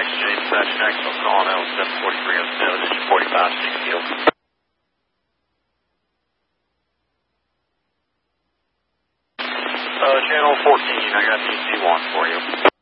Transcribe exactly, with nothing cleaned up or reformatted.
James Station Axel calling out seven forty-three oh seven, this is forty-five sixty. Uh, channel fourteen, I got D C one for you.